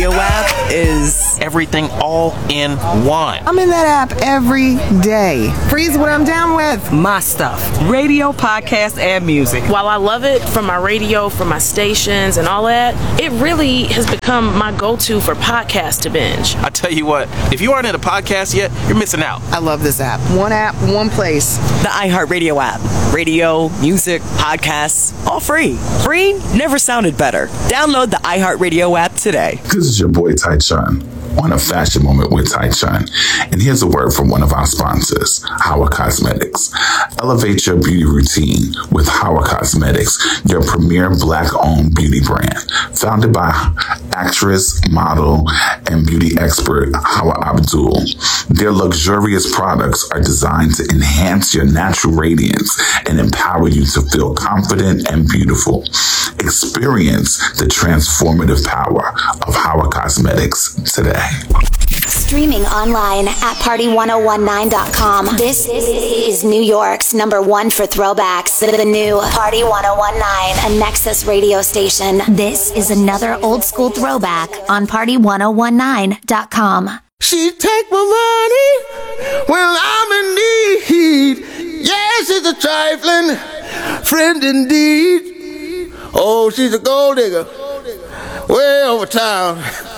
Radio app is everything all in one. I'm in that app every day. Freeze what I'm down with. my stuff. Radio, podcast, and music. While I love it from my radio, from my stations and all that, it really has become my go-to for podcasts to binge. I tell you what, if you aren't in a podcast yet, you're missing out. I love this app. One app, one place. The iHeartRadio app. Radio, music, podcasts, all free. Free never sounded better. Download the iHeartRadio app today. This is your boy Tychun on A Fashion Moment with Tychun. And here's a word from one of our sponsors, Howard Cosmetics. Elevate your beauty routine with Howard Cosmetics, your premier Black-owned beauty brand. Founded by actress, model, and beauty expert Hawa Abdul, their luxurious products are designed to enhance your natural radiance and empower you to feel confident and beautiful. Experience the transformative power of Howard Cosmetics today. Streaming online at party1019.com. This is New York's #1 for throwbacks. The new Party 1019, a Nexus radio station. This is another old school throwback on party1019.com. She take my money when I'm in need. Yes, she's a trifling friend indeed. Oh, she's a gold digger way over town.